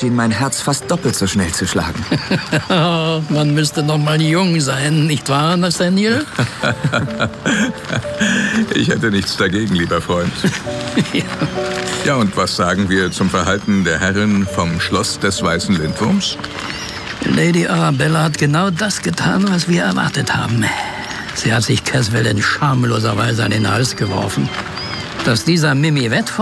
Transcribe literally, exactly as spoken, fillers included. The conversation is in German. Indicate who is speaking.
Speaker 1: schien mein Herz fast doppelt so schnell zu schlagen.
Speaker 2: Man müsste noch mal jung sein, nicht wahr, Nathaniel?
Speaker 3: Ich hätte nichts dagegen, lieber Freund.
Speaker 2: Ja.
Speaker 3: Ja, und was sagen wir zum Verhalten der Herrin vom Schloss des Weißen Lindwurms?
Speaker 2: Lady Arabella hat genau das getan, was wir erwartet haben. Sie hat sich Caswell in schamloser Weise an den Hals geworfen. Dass dieser Mimi Wett